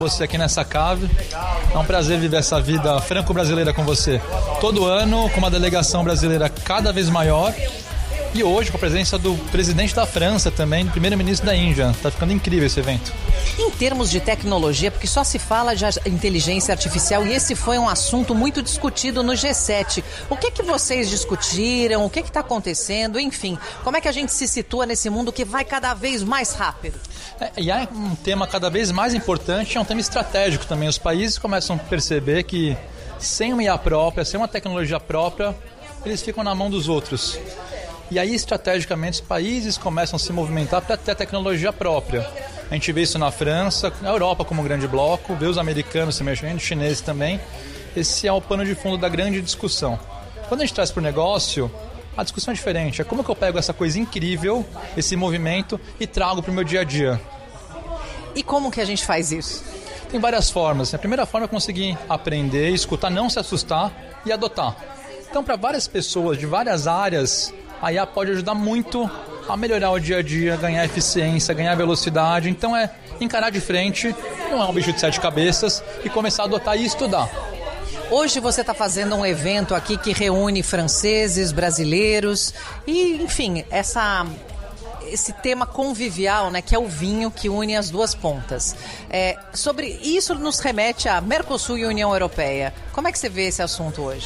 Você aqui nessa cave. É um prazer viver essa vida franco-brasileira com você. Todo ano, com uma delegação brasileira cada vez maior. E hoje, com a presença do presidente da França também, do primeiro-ministro da Índia. Tá ficando incrível esse evento. Em termos de tecnologia, porque só se fala de inteligência artificial e esse foi um assunto muito discutido no G7. O que vocês discutiram? O que está acontecendo? Enfim, como é que a gente se situa nesse mundo que vai cada vez mais rápido? E é um tema cada vez mais importante, é um tema estratégico também. Os países começam a perceber que sem uma IA própria, sem uma tecnologia própria, eles ficam na mão dos outros. E aí, estrategicamente, os países começam a se movimentar para ter tecnologia própria. A gente vê isso na França, na Europa como um grande bloco, vê os americanos se mexendo, os chineses também. Esse é o pano de fundo da grande discussão. Quando a gente traz para o negócio, a discussão é diferente. É como que eu pego essa coisa incrível, esse movimento, e trago para o meu dia a dia. E como que a gente faz isso? Tem várias formas. A primeira forma é conseguir aprender, escutar, não se assustar e adotar. Então, para várias pessoas de várias áreas, a IA pode ajudar muito a melhorar o dia a dia, ganhar eficiência, ganhar velocidade. Então é encarar de frente, não é um bicho de 7 cabeças, e começar a adotar e estudar. Hoje você está fazendo um evento aqui que reúne franceses, brasileiros e, enfim, esse tema convivial, né, que é o vinho que une as duas pontas. Sobre isso nos remete a Mercosul e União Europeia. Como é que você vê esse assunto hoje?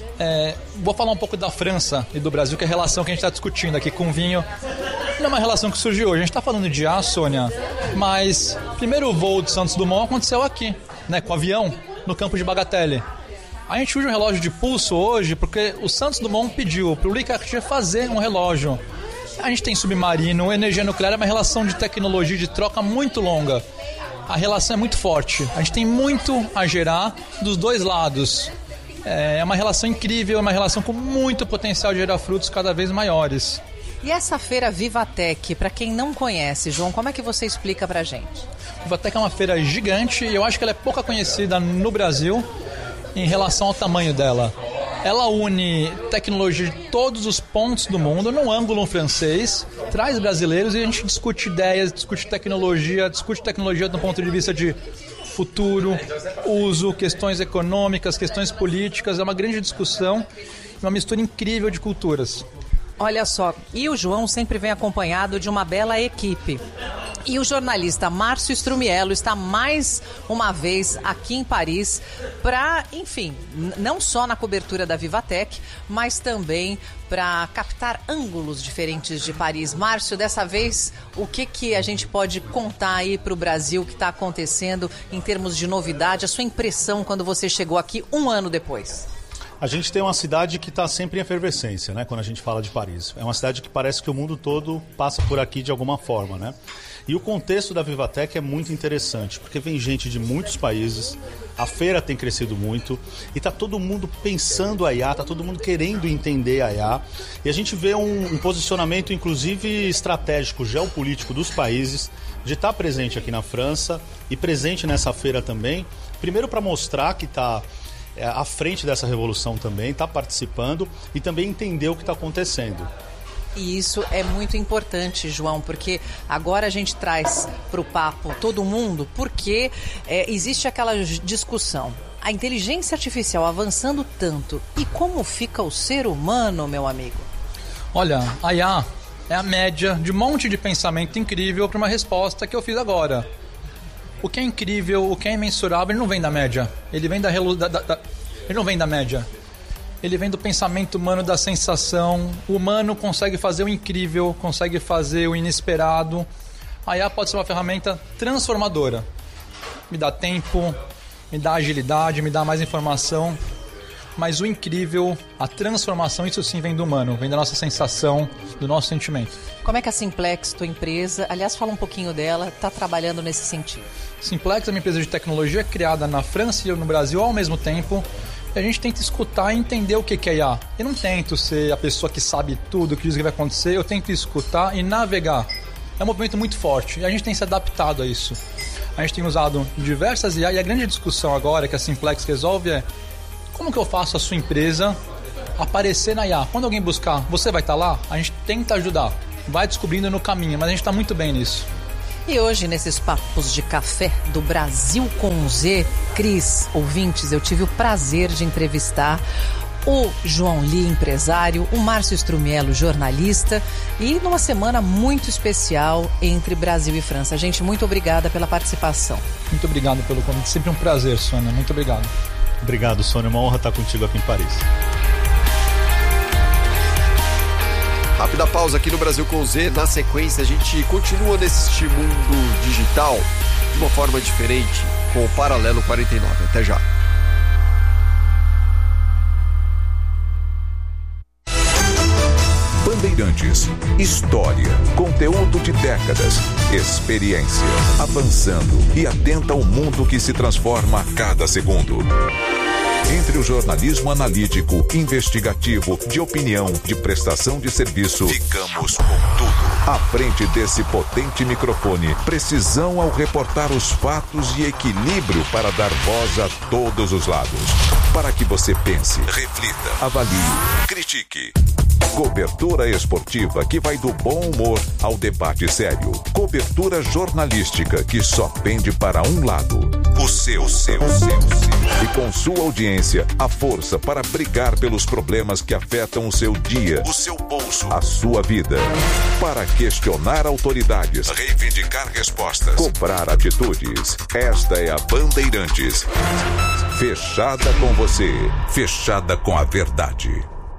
Vou falar um pouco da França e do Brasil, que é a relação que a gente está discutindo aqui com o vinho. Não é uma relação que surgiu hoje. A gente está falando de IA, Sônia, mas o primeiro voo de Santos Dumont aconteceu aqui, né, com o avião, no campo de Bagatelle. A gente usa um relógio de pulso hoje porque o Santos Dumont pediu para o Louis Cartier fazer um relógio. A gente tem submarino, energia nuclear, é uma relação de tecnologia, de troca muito longa. A relação é muito forte. A gente tem muito a gerar dos dois lados. É uma relação incrível, é uma relação com muito potencial de gerar frutos cada vez maiores. E essa feira Vivatech, para quem não conhece, João, como é que você explica pra gente? Vivatech é uma feira gigante e eu acho que ela é pouco conhecida no Brasil em relação ao tamanho dela. Ela une tecnologia de todos os pontos do mundo num ângulo francês, traz brasileiros e a gente discute ideias, discute tecnologia do ponto de vista de futuro, uso, questões econômicas, questões políticas. É uma grande discussão, uma mistura incrível de culturas. Olha só, e o João sempre vem acompanhado de uma bela equipe. E o jornalista Márcio Strumiello está mais uma vez aqui em Paris para, enfim, não só na cobertura da Vivatech, mas também para captar ângulos diferentes de Paris. Márcio, dessa vez, o que a gente pode contar aí para o Brasil que está acontecendo em termos de novidade? A sua impressão quando você chegou aqui um ano depois? A gente tem uma cidade que está sempre em efervescência, né, quando a gente fala de Paris. É uma cidade que parece que o mundo todo passa por aqui de alguma forma, né? E o contexto da Vivatech é muito interessante, porque vem gente de muitos países, a feira tem crescido muito, e está todo mundo pensando a IA, está todo mundo querendo entender a IA, e a gente vê um posicionamento, inclusive estratégico, geopolítico dos países, de estar presente aqui na França e presente nessa feira também, primeiro para mostrar que está à frente dessa revolução também, está participando e também entender o que está acontecendo. E isso é muito importante, João, porque agora a gente traz para o papo todo mundo, porque existe aquela discussão. A inteligência artificial avançando tanto, e como fica o ser humano, meu amigo? Olha, a IA é a média de um monte de pensamento incrível para uma resposta que eu fiz agora. O que é incrível, o que é imensurável, ele não vem da média. Ele vem ele não vem da média. Ele vem do pensamento humano, da sensação. O humano consegue fazer o incrível, consegue fazer o inesperado. A IA pode ser uma ferramenta transformadora. Me dá tempo, me dá agilidade, me dá mais informação. Mas o incrível, a transformação, isso sim vem do humano, vem da nossa sensação, do nosso sentimento. Como é que a Simplex, tua empresa, aliás, fala um pouquinho dela, está trabalhando nesse sentido? Simplex é uma empresa de tecnologia criada na França e no Brasil ao mesmo tempo. E a gente tenta escutar e entender o que é IA. Eu não tento ser a pessoa que sabe tudo, que diz o que vai acontecer, eu tento escutar e navegar. É um movimento muito forte e a gente tem se adaptado a isso. A gente tem usado diversas IA e a grande discussão agora que a Simplex resolve é: como que eu faço a sua empresa aparecer na IA? Quando alguém buscar, você vai estar lá? A gente tenta ajudar, vai descobrindo no caminho, mas a gente está muito bem nisso. E hoje, nesses papos de café do Brasil com Z, Cris, ouvintes, eu tive o prazer de entrevistar o João Lee, empresário, o Márcio Strumiello, jornalista, e numa semana muito especial entre Brasil e França. Gente, muito obrigada pela participação. Muito obrigado pelo convite, sempre um prazer, Sônia, muito obrigado. Obrigado, Sônia, uma honra estar contigo aqui em Paris. Rápida pausa aqui no Brasil com Z. Na sequência, a gente continua nesse mundo digital de uma forma diferente com o Paralelo 49. Até já. Bandeirantes. História, conteúdo de décadas, experiência, avançando e atenta ao mundo que se transforma a cada segundo. Entre o jornalismo analítico, investigativo, de opinião, de prestação de serviço, ficamos com tudo. À frente desse potente microfone, precisão ao reportar os fatos e equilíbrio para dar voz a todos os lados. Para que você pense, reflita, avalie, critique. Cobertura esportiva que vai do bom humor ao debate sério. Cobertura jornalística que só pende para um lado. O seu. E com sua audiência, a força para brigar pelos problemas que afetam o seu dia, o seu bolso, a sua vida. Para questionar autoridades, reivindicar respostas, cobrar atitudes. Esta é a Bandeirantes. Fechada com você, fechada com a verdade.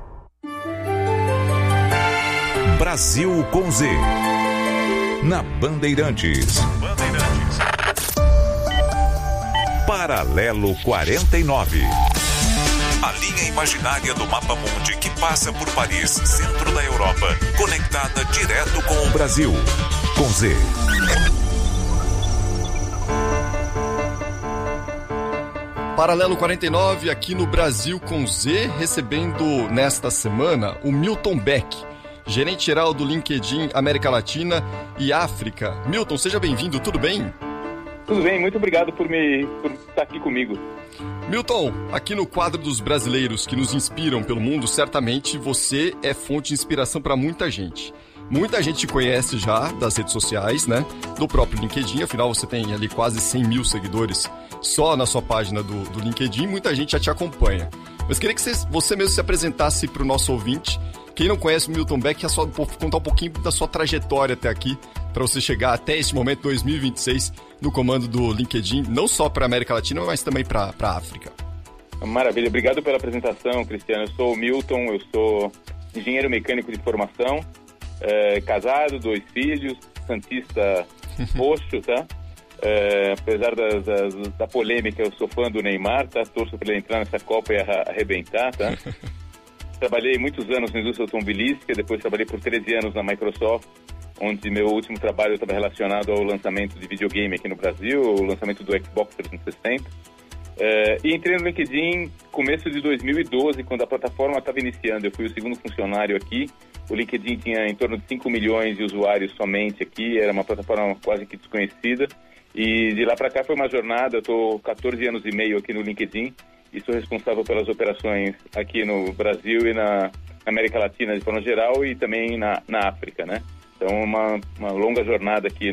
Brasil com Z. Na Bandeirantes. Paralelo 49. A linha imaginária do mapa mundi que passa por Paris, centro da Europa, conectada direto com o Brasil. Com Z. Paralelo 49 aqui no Brasil com Z, recebendo nesta semana o Milton Beck, gerente-geral do LinkedIn América Latina e África. Milton, seja bem-vindo, tudo bem? Tudo bem, muito obrigado por estar aqui comigo. Milton, aqui no quadro dos brasileiros que nos inspiram pelo mundo, certamente você é fonte de inspiração para muita gente. Muita gente te conhece já das redes sociais, né? Do próprio LinkedIn, afinal você tem ali quase 100 mil seguidores só na sua página do LinkedIn, muita gente já te acompanha. Mas queria que você mesmo se apresentasse para o nosso ouvinte. Quem não conhece o Milton Beck, é só contar um pouquinho da sua trajetória até aqui, para você chegar até este momento, 2026, no comando do LinkedIn, não só para a América Latina, mas também para a África. Maravilha, obrigado pela apresentação, Cristiano. Eu sou o Milton, eu sou engenheiro mecânico de formação, casado, 2 filhos, santista roxo, tá? Apesar da polêmica, eu sou fã do Neymar, tá? Torço para ele entrar nessa Copa e arrebentar, tá? Trabalhei muitos anos na indústria automobilística, depois trabalhei por 13 anos na Microsoft, onde meu último trabalho estava relacionado ao lançamento de videogame aqui no Brasil, o lançamento do Xbox 360. E entrei no LinkedIn começo de 2012, quando a plataforma estava iniciando. Eu fui o segundo funcionário aqui. O LinkedIn tinha em torno de 5 milhões de usuários somente aqui, era uma plataforma quase que desconhecida. E de lá para cá foi uma jornada, eu estou 14 anos e meio aqui no LinkedIn e sou responsável pelas operações aqui no Brasil e na América Latina de forma geral e também na África, né? Então uma longa jornada aqui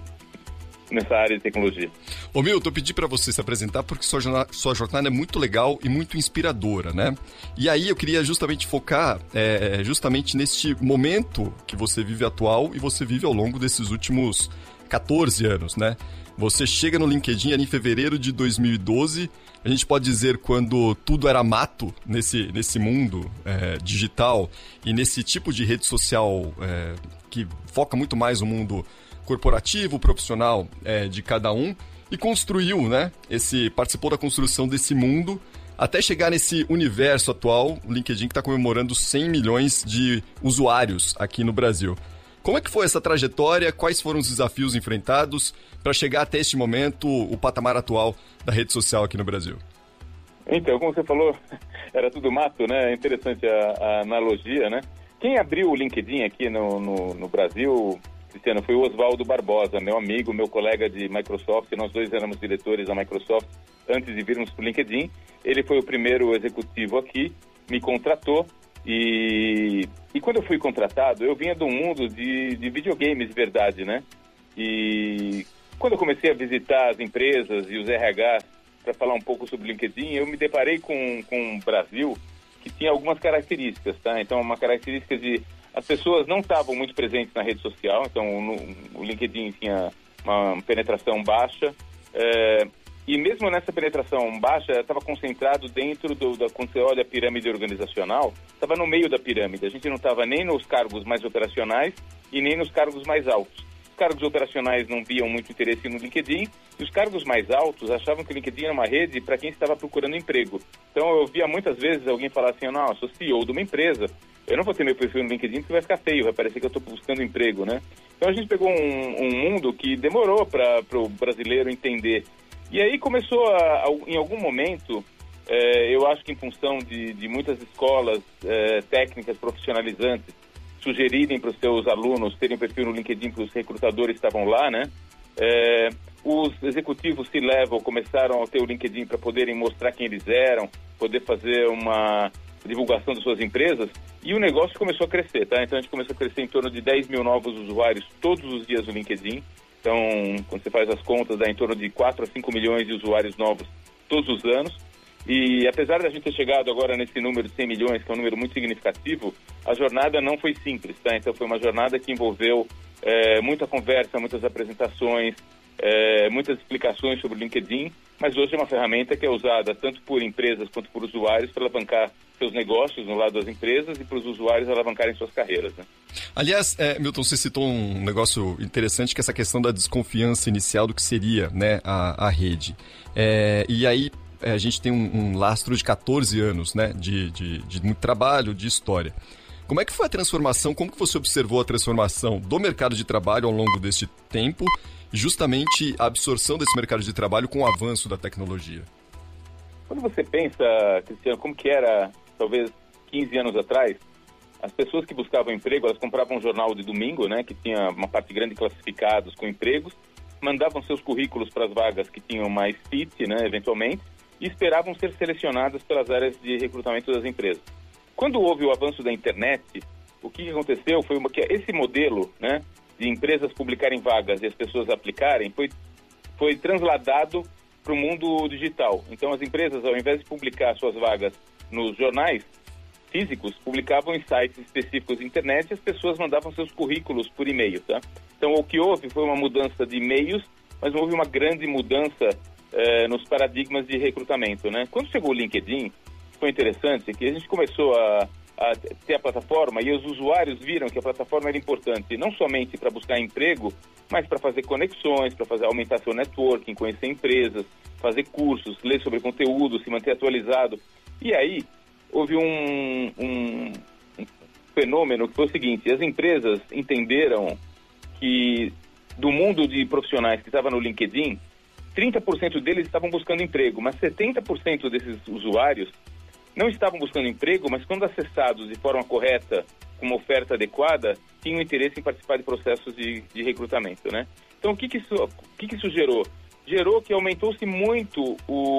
nessa área de tecnologia. Ô Milton, eu pedi para você se apresentar porque sua jornada é muito legal e muito inspiradora, né? E aí eu queria justamente focar justamente neste momento que você vive atual e você vive ao longo desses últimos 14 anos, né? Você chega no LinkedIn ali em fevereiro de 2012, a gente pode dizer quando tudo era mato nesse mundo digital e nesse tipo de rede social que foca muito mais no mundo corporativo, profissional de cada um, e construiu, né? Participou da construção desse mundo até chegar nesse universo atual, o LinkedIn que está comemorando 100 milhões de usuários aqui no Brasil. Como é que foi essa trajetória? Quais foram os desafios enfrentados para chegar até este momento, o patamar atual da rede social aqui no Brasil? Então, como você falou, era tudo mato, né? É interessante a analogia, né? Quem abriu o LinkedIn aqui no Brasil, Cristiano, foi o Oswaldo Barbosa, meu amigo, meu colega de Microsoft. Nós dois éramos diretores da Microsoft antes de virmos para o LinkedIn. Ele foi o primeiro executivo aqui, me contratou. E quando eu fui contratado, eu vinha de um mundo de videogames de verdade, né? E quando eu comecei a visitar as empresas e os RHs para falar um pouco sobre o LinkedIn, eu me deparei com um Brasil que tinha algumas características, tá? Então, uma característica de... As pessoas não estavam muito presentes na rede social, então o LinkedIn tinha uma penetração baixa, e mesmo nessa penetração baixa, estava concentrado dentro quando você olha a pirâmide organizacional, estava no meio da pirâmide. A gente não estava nem nos cargos mais operacionais e nem nos cargos mais altos. Os cargos operacionais não viam muito interesse no LinkedIn e os cargos mais altos achavam que o LinkedIn era uma rede para quem estava procurando emprego. Então eu via muitas vezes alguém falar assim, não, eu sou CEO de uma empresa, eu não vou ter meu perfil no LinkedIn porque vai ficar feio, vai parecer que eu estou buscando emprego, né? Então a gente pegou um mundo que demorou para o brasileiro entender. E aí começou em algum momento, eu acho que em função de muitas escolas técnicas profissionalizantes sugerirem para os seus alunos terem perfil no LinkedIn, porque os recrutadores estavam lá, né? Os executivos C-level começaram a ter o LinkedIn para poderem mostrar quem eles eram, poder fazer uma divulgação das suas empresas, e o negócio começou a crescer, tá? Então a gente começou a crescer em torno de 10 mil novos usuários todos os dias no LinkedIn. Então, quando você faz as contas, dá em torno de 4 a 5 milhões de usuários novos todos os anos. E apesar da gente ter chegado agora nesse número de 100 milhões, que é um número muito significativo, a jornada não foi simples, tá? Então foi uma jornada que envolveu muita conversa, muitas apresentações, muitas explicações sobre o LinkedIn, mas hoje é uma ferramenta que é usada tanto por empresas quanto por usuários para alavancar seus negócios no lado das empresas e para os usuários alavancarem suas carreiras, né? Aliás, Milton, você citou um negócio interessante, que é essa questão da desconfiança inicial do que seria, né, a rede. E aí a gente tem um lastro de 14 anos, né, de muito trabalho, de história. Como é que foi a transformação, como que você observou a transformação do mercado de trabalho ao longo deste tempo e justamente a absorção desse mercado de trabalho com o avanço da tecnologia? Quando você pensa, Cristiano, como que era, talvez, 15 anos atrás, as pessoas que buscavam emprego, elas compravam um jornal de domingo, né, que tinha uma parte grande de classificados com empregos, mandavam seus currículos para as vagas que tinham mais fit, né, eventualmente, e esperavam ser selecionadas pelas áreas de recrutamento das empresas. Quando houve o avanço da internet, o que aconteceu foi que esse modelo, né, de empresas publicarem vagas e as pessoas aplicarem foi transladado para o mundo digital. Então as empresas, ao invés de publicar suas vagas nos jornais físicos, publicavam em sites específicos de internet e as pessoas mandavam seus currículos por e-mail, tá? Então o que houve foi uma mudança de e-mails, mas não houve uma grande mudança nos paradigmas de recrutamento, né? Quando chegou o LinkedIn, foi interessante que a gente começou a ter a plataforma e os usuários viram que a plataforma era importante não somente para buscar emprego, mas para fazer conexões, para aumentar seu networking, conhecer empresas, fazer cursos, ler sobre conteúdo, se manter atualizado. E aí houve um fenômeno que foi o seguinte: as empresas entenderam que do mundo de profissionais que estava no LinkedIn, 30% deles estavam buscando emprego, mas 70% desses usuários não estavam buscando emprego, mas quando acessados de forma correta, com uma oferta adequada, tinham interesse em participar de processos de recrutamento, né? Então, o que isso gerou? Gerou que aumentou-se muito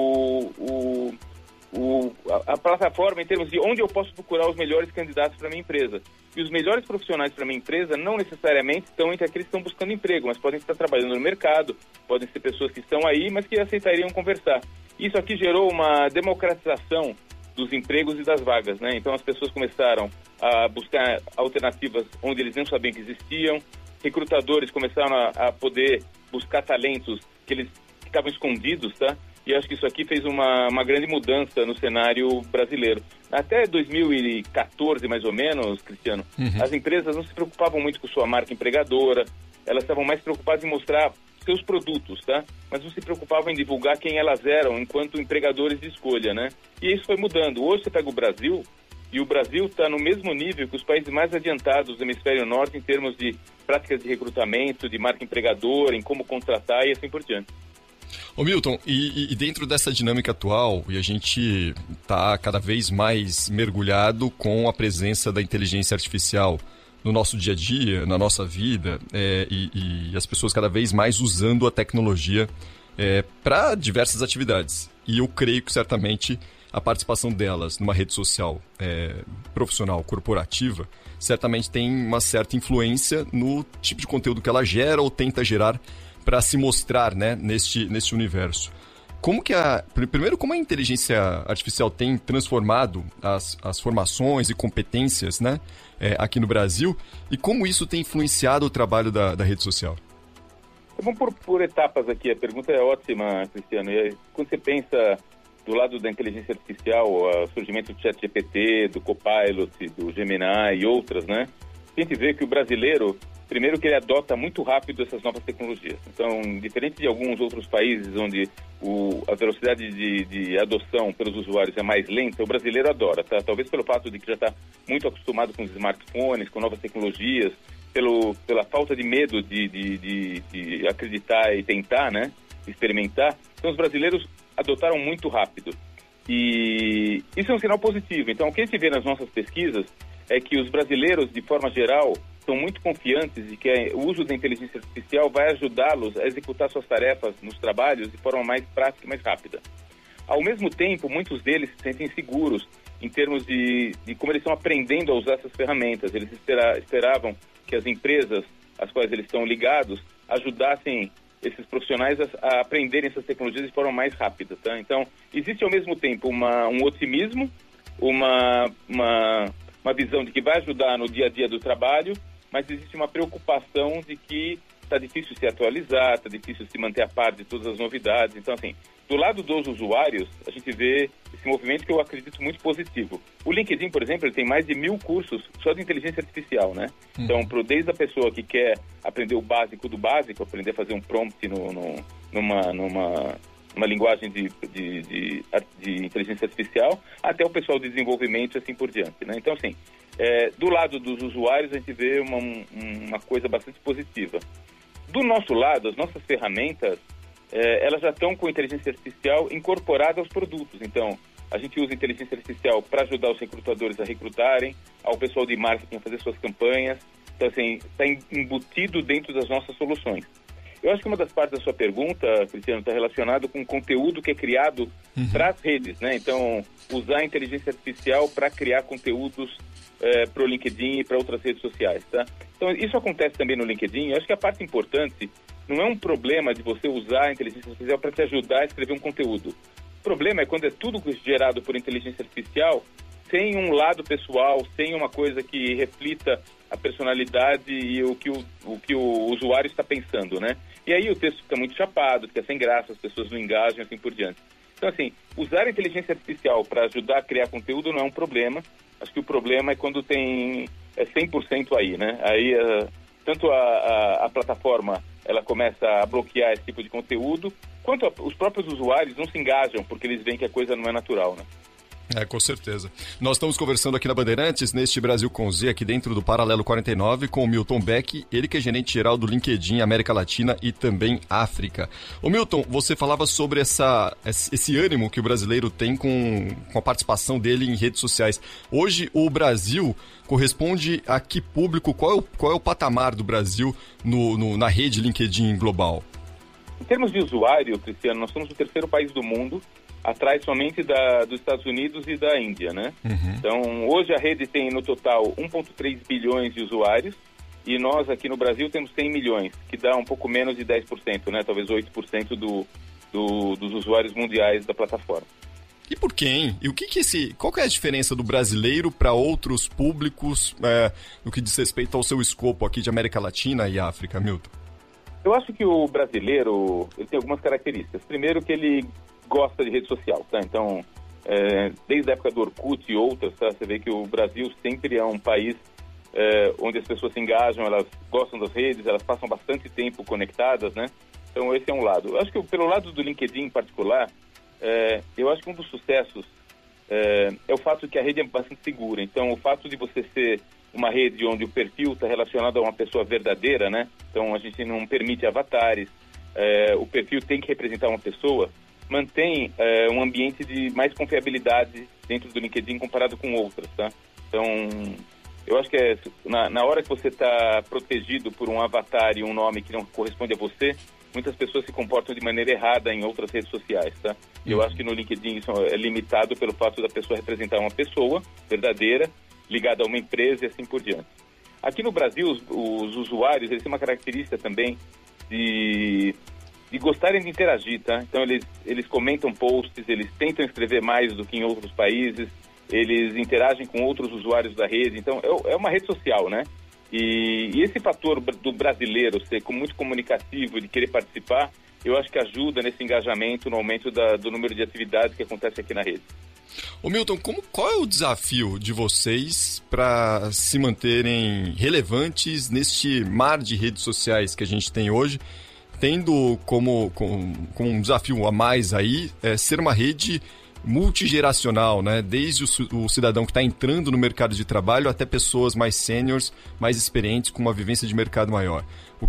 a plataforma em termos de onde eu posso procurar os melhores candidatos para a minha empresa. E os melhores profissionais para a minha empresa não necessariamente estão entre aqueles que estão buscando emprego, mas podem estar trabalhando no mercado, podem ser pessoas que estão aí, mas que aceitariam conversar. Isso aqui gerou uma democratização dos empregos e das vagas, né? Então as pessoas começaram a buscar alternativas onde eles não sabiam que existiam, recrutadores começaram a poder buscar talentos que estavam escondidos, tá? E acho que isso aqui fez uma grande mudança no cenário brasileiro. Até 2014, mais ou menos, Cristiano, as empresas não se preocupavam muito com sua marca empregadora, elas estavam mais preocupadas em mostrar seus produtos, tá? Mas não se preocupavam em divulgar quem elas eram enquanto empregadores de escolha, né? E isso foi mudando. Hoje você pega o Brasil, e o Brasil está no mesmo nível que os países mais adiantados do hemisfério norte em termos de práticas de recrutamento, de marca empregadora, em como contratar e assim por diante. Ô Milton, e dentro dessa dinâmica atual, e a gente está cada vez mais mergulhado com a presença da inteligência artificial no nosso dia a dia, na nossa vida, e as pessoas cada vez mais usando a tecnologia para diversas atividades. E eu creio que certamente a participação delas numa rede social profissional, corporativa, certamente tem uma certa influência no tipo de conteúdo que ela gera ou tenta gerar para se mostrar, né, neste universo. Primeiro, como a inteligência artificial tem transformado as formações e competências, né, aqui no Brasil, e como isso tem influenciado o trabalho da rede social? Vamos por etapas aqui. A pergunta é ótima, Cristiano. E quando você pensa do lado da inteligência artificial, o surgimento do ChatGPT, do Copilot, do Gemini e outras, né? A gente vê que o brasileiro, primeiro que ele adota muito rápido essas novas tecnologias. Então, diferente de alguns outros países onde a velocidade de adoção pelos usuários é mais lenta, o brasileiro adora, tá? Talvez pelo fato de que já está muito acostumado com os smartphones, com novas tecnologias, pela falta de medo de acreditar e tentar, né? Experimentar. Então, os brasileiros adotaram muito rápido. E isso é um sinal positivo. Então, o que a gente vê nas nossas pesquisas é que os brasileiros, de forma geral, estão muito confiantes de que o uso da inteligência artificial vai ajudá-los a executar suas tarefas nos trabalhos de forma mais prática e mais rápida. Ao mesmo tempo, muitos deles se sentem seguros em termos de como eles estão aprendendo a usar essas ferramentas. Eles esperavam que as empresas às quais eles estão ligados ajudassem esses profissionais a aprenderem essas tecnologias de forma mais rápida, tá? Então, existe ao mesmo tempo um otimismo, uma visão de que vai ajudar no dia a dia do trabalho, mas existe uma preocupação de que está difícil se atualizar, está difícil se manter a par de todas as novidades. Então, assim, do lado dos usuários, a gente vê esse movimento que eu acredito muito positivo. O LinkedIn, por exemplo, ele tem mais de 1.000 cursos só de inteligência artificial, né? Então, desde a pessoa que quer aprender o básico do básico, aprender a fazer um prompt numa linguagem de inteligência artificial, até o pessoal de desenvolvimento e assim por diante, né? Então, assim, do lado dos usuários, a gente vê uma coisa bastante positiva. Do nosso lado, as nossas ferramentas, elas já estão com inteligência artificial incorporada aos produtos. Então, a gente usa inteligência artificial para ajudar os recrutadores a recrutarem, ao pessoal de marketing a fazer suas campanhas. Então, assim, está embutido dentro das nossas soluções. Eu acho que uma das partes da sua pergunta, Cristiano, está relacionado com o conteúdo que é criado para as redes, né? Então, usar a inteligência artificial para criar conteúdos para o LinkedIn e para outras redes sociais, tá? Então, isso acontece também no LinkedIn. Eu acho que a parte importante não é um problema de você usar a inteligência artificial para te ajudar a escrever um conteúdo. O problema é quando é tudo gerado por inteligência artificial sem um lado pessoal, sem uma coisa que reflita a personalidade e o que o usuário está pensando, né? E aí o texto fica muito chapado, fica sem graça, as pessoas não engajam, assim por diante. Então, assim, usar a inteligência artificial para ajudar a criar conteúdo não é um problema. Acho que o problema é quando tem 100% aí, né? Aí, tanto a plataforma, ela começa a bloquear esse tipo de conteúdo, quanto os próprios usuários não se engajam, porque eles veem que a coisa não é natural, né? Com certeza. Nós estamos conversando aqui na Bandeirantes, neste Brasil com Z, aqui dentro do Paralelo 49, com o Milton Beck, ele que é gerente-geral do LinkedIn América Latina e também África. Ô Milton, você falava sobre esse ânimo que o brasileiro tem com a participação dele em redes sociais. Hoje, o Brasil corresponde a que público? Qual é o patamar do Brasil na rede LinkedIn global? Em termos de usuário, Cristiano, nós somos o terceiro país do mundo, atrás somente dos Estados Unidos e da Índia, né? Então, hoje a rede tem no total 1,3 bilhões de usuários e nós aqui no Brasil temos 100 milhões, que dá um pouco menos de 10%, né? Talvez 8% dos usuários mundiais da plataforma. E por quê, hein? E qual que é a diferença do brasileiro para outros públicos no que diz respeito ao seu escopo aqui de América Latina e África, Milton? Eu acho que o brasileiro ele tem algumas características. Primeiro que ele gosta de rede social, tá? Então, desde a época do Orkut e outras, tá? Você vê que o Brasil sempre é um país onde as pessoas se engajam, elas gostam das redes, elas passam bastante tempo conectadas, né? Então, esse é um lado. Eu acho que pelo lado do LinkedIn em particular, eu acho que um dos sucessos é o fato de que a rede é bastante segura. Então, o fato de você ser uma rede onde o perfil está relacionado a uma pessoa verdadeira, né? Então, a gente não permite avatares, o perfil tem que representar uma pessoa, mantém um ambiente de mais confiabilidade dentro do LinkedIn comparado com outras, tá? Então, eu acho que na hora que você está protegido por um avatar e um nome que não corresponde a você, muitas pessoas se comportam de maneira errada em outras redes sociais, tá? Eu acho que no LinkedIn isso é limitado pelo fato da pessoa representar uma pessoa verdadeira, ligada a uma empresa e assim por diante. Aqui no Brasil, os usuários, eles têm uma característica também de gostarem de interagir, tá? Então eles comentam posts, eles tentam escrever mais do que em outros países, eles interagem com outros usuários da rede, então é uma rede social, né? E esse fator do brasileiro ser muito comunicativo, de querer participar, eu acho que ajuda nesse engajamento, no aumento do número de atividades que acontece aqui na rede. Ô Milton, qual é o desafio de vocês para se manterem relevantes neste mar de redes sociais que a gente tem hoje, tendo como um desafio a mais aí ser uma rede multigeracional, né? Desde o cidadão que está entrando no mercado de trabalho até pessoas mais sêniores, mais experientes, com uma vivência de mercado maior.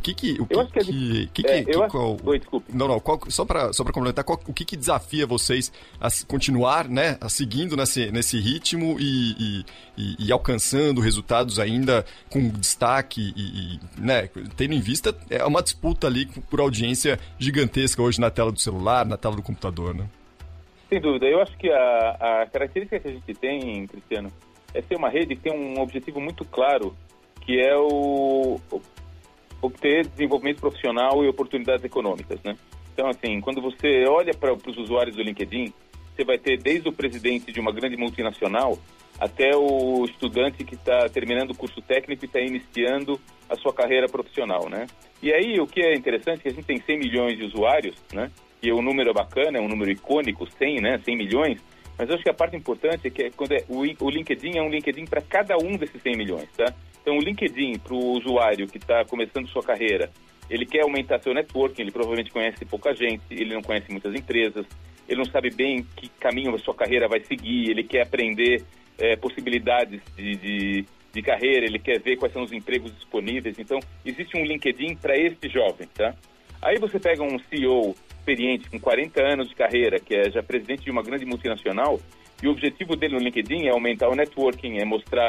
Só para complementar, o que desafia vocês a continuar, né, a seguindo nesse ritmo e alcançando resultados ainda com destaque né, tendo em vista uma disputa ali por audiência gigantesca hoje na tela do celular, na tela do computador, né? Sem dúvida. Eu acho que a característica que a gente tem, Cristiano, é ser uma rede que tem um objetivo muito claro, que é obter desenvolvimento profissional e oportunidades econômicas, né? Então, assim, quando você olha para os usuários do LinkedIn, você vai ter desde o presidente de uma grande multinacional até o estudante que está terminando o curso técnico e está iniciando a sua carreira profissional, né? E aí, o que é interessante é que a gente tem 100 milhões de usuários, né? E o número é bacana, é um número icônico, 100, né? 100 milhões. Mas eu acho que a parte importante é que o LinkedIn é um LinkedIn para cada um desses 100 milhões, tá? Então, o LinkedIn, para o usuário que está começando sua carreira, ele quer aumentar seu networking, ele provavelmente conhece pouca gente, ele não conhece muitas empresas, ele não sabe bem que caminho a sua carreira vai seguir, ele quer aprender possibilidades de carreira, ele quer ver quais são os empregos disponíveis. Então, existe um LinkedIn para esse jovem, tá? Aí você pega um CEO experiente, com 40 anos de carreira, que é já presidente de uma grande multinacional, e o objetivo dele no LinkedIn é aumentar o networking, é mostrar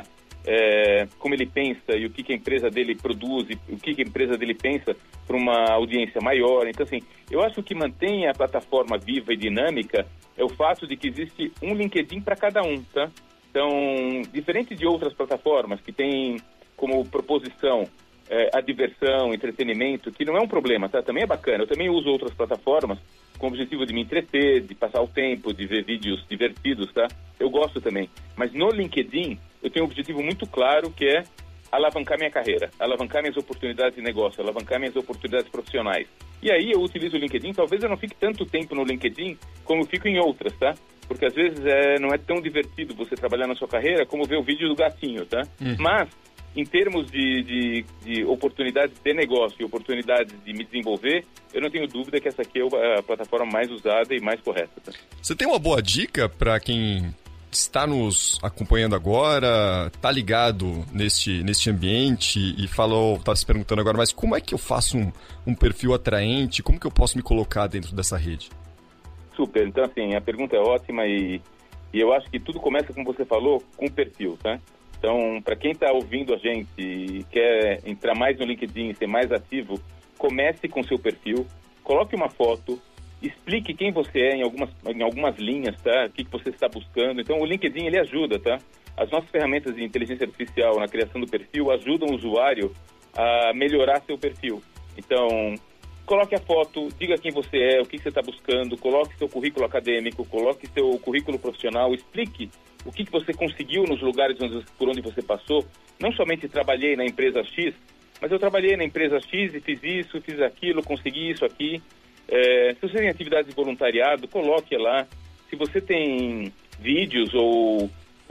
como ele pensa e o que a empresa dele produz, e o que a empresa dele pensa para uma audiência maior. Então, assim, eu acho que o que mantém a plataforma viva e dinâmica é o fato de que existe um LinkedIn para cada um, tá? Então, diferente de outras plataformas que têm como proposição a diversão, entretenimento, que não é um problema, tá? Também é bacana. Eu também uso outras plataformas com o objetivo de me entreter, de passar o tempo, de ver vídeos divertidos, tá? Eu gosto também. Mas no LinkedIn, eu tenho um objetivo muito claro, que é alavancar minha carreira, alavancar minhas oportunidades de negócio, alavancar minhas oportunidades profissionais. E aí eu utilizo o LinkedIn. Talvez eu não fique tanto tempo no LinkedIn como eu fico em outras, tá? Porque às vezes não é tão divertido você trabalhar na sua carreira como ver o vídeo do gatinho, tá? Mas em termos de oportunidades de negócio e oportunidades de me desenvolver, eu não tenho dúvida que essa aqui é a plataforma mais usada e mais correta. Tá? Você tem uma boa dica para quem está nos acompanhando agora, está ligado neste ambiente e está se perguntando agora, mas como é que eu faço um perfil atraente? Como que eu posso me colocar dentro dessa rede? Super. Então, assim, a pergunta é ótima e eu acho que tudo começa, como você falou, com o perfil, tá? Então, para quem está ouvindo a gente e quer entrar mais no LinkedIn, ser mais ativo, comece com seu perfil, coloque uma foto, explique quem você é em algumas linhas, tá? O que você está buscando. Então, o LinkedIn, ele ajuda, tá? As nossas ferramentas de inteligência artificial na criação do perfil ajudam o usuário a melhorar seu perfil. Então, coloque a foto, diga quem você é, o que você está buscando, coloque seu currículo acadêmico, coloque seu currículo profissional, explique o que você conseguiu nos lugares por onde você passou. Não somente trabalhei na empresa X, mas eu trabalhei na empresa X e fiz isso, fiz aquilo, consegui isso aqui. Se você tem atividades de voluntariado, coloque lá. Se você tem vídeos ou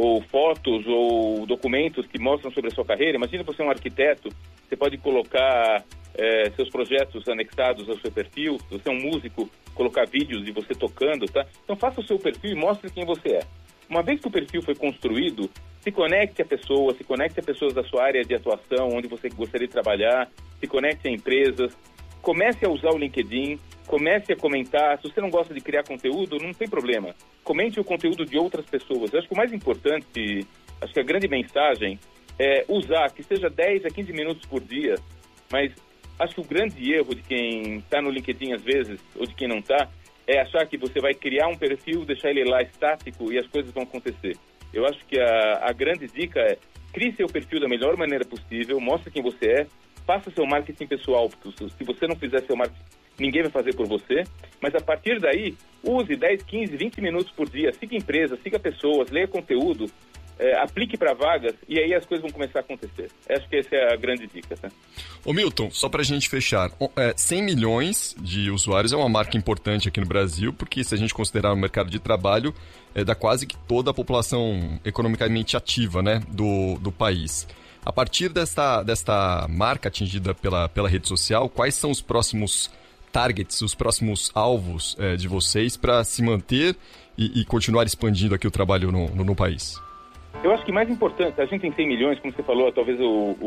fotos ou documentos que mostram sobre a sua carreira, imagina você é um arquiteto, você pode colocar seus projetos anexados ao seu perfil. Se você é um músico, colocar vídeos de você tocando, tá? Então faça o seu perfil e mostre quem você é. Uma vez que o perfil foi construído, se conecte a pessoas da sua área de atuação, onde você gostaria de trabalhar, se conecte a empresas, comece a usar o LinkedIn, comece a comentar. Se você não gosta de criar conteúdo, não tem problema. Comente o conteúdo de outras pessoas. Eu acho que o mais importante, acho que a grande mensagem é usar, que seja 10 a 15 minutos por dia, mas Acho que o grande erro de quem está no LinkedIn às vezes, ou de quem não está, é achar que você vai criar um perfil, deixar ele lá estático e as coisas vão acontecer. Eu acho que a grande dica é: crie seu perfil da melhor maneira possível, mostre quem você é, faça seu marketing pessoal, porque se você não fizer seu marketing, ninguém vai fazer por você, mas a partir daí, use 10, 15, 20 minutos por dia, siga empresas, siga pessoas, leia conteúdo, aplique para vagas e aí as coisas vão começar a acontecer. Acho que essa é a grande dica. Tá? Ô Milton, só para a gente fechar, 100 milhões de usuários é uma marca importante aqui no Brasil, porque se a gente considerar o mercado de trabalho, dá quase que toda a população economicamente ativa, né, do país. A partir desta marca atingida pela rede social, quais são os próximos targets, os próximos alvos de vocês para se manter e continuar expandindo aqui o trabalho no país? Eu acho que mais importante, a gente tem 100 milhões, como você falou, talvez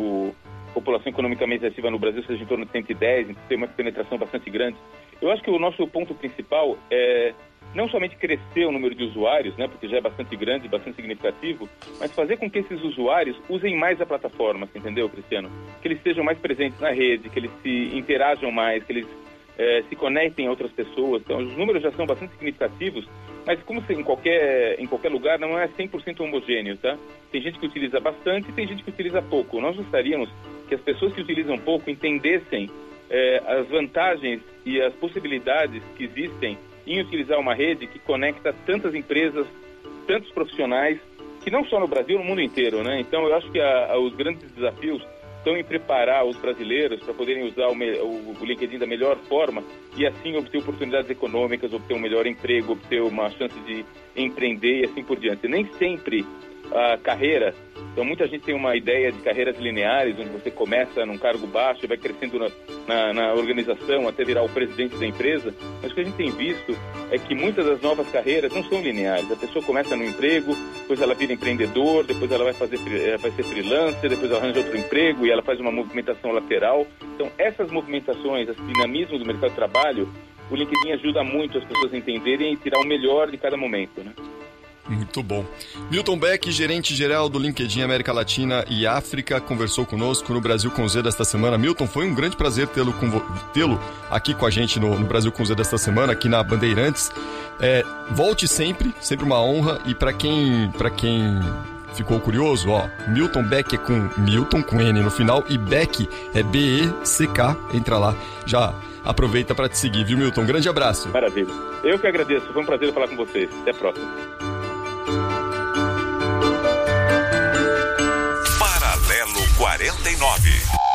a população economicamente ativa no Brasil seja em torno de 110, então tem uma penetração bastante grande. Eu acho que o nosso ponto principal é não somente crescer o número de usuários, né, porque já é bastante grande, bastante significativo, mas fazer com que esses usuários usem mais a plataforma, entendeu, Cristiano? Que eles estejam mais presentes na rede, que eles se interajam mais, que eles se conectem a outras pessoas. Então, os números já são bastante significativos, mas como em qualquer lugar, não é 100% homogêneo, tá? Tem gente que utiliza bastante e tem gente que utiliza pouco. Nós gostaríamos que as pessoas que utilizam pouco entendessem as vantagens e as possibilidades que existem em utilizar uma rede que conecta tantas empresas, tantos profissionais, que não só no Brasil, no mundo inteiro, né? Então, eu acho que os grandes desafios estão em preparar os brasileiros para poderem usar o LinkedIn da melhor forma e assim obter oportunidades econômicas, obter um melhor emprego, obter uma chance de empreender e assim por diante. Nem sempre a carreira, então muita gente tem uma ideia de carreiras lineares, onde você começa num cargo baixo e vai crescendo na organização até virar o presidente da empresa, mas o que a gente tem visto é que muitas das novas carreiras não são lineares. A pessoa começa no emprego, depois ela vira empreendedor, depois ela vai ser freelancer, depois ela arranja outro emprego e ela faz uma movimentação lateral. Então essas movimentações, esse dinamismo do mercado de trabalho, o LinkedIn ajuda muito as pessoas a entenderem e tirar o melhor de cada momento, né? Muito bom. Milton Beck, gerente-geral do LinkedIn América Latina e África, conversou conosco no Brasil com Z desta semana. Milton, foi um grande prazer tê-lo aqui com a gente no Brasil com Z desta semana, aqui na Bandeirantes. Volte sempre uma honra. E para quem ficou curioso, Milton Beck é com Milton, com N no final, e Beck é B-E-C-K, entra lá. Já aproveita para te seguir, viu, Milton? Grande abraço. Maravilha. Eu que agradeço, foi um prazer falar com vocês. Até a próxima. Paralelo 49.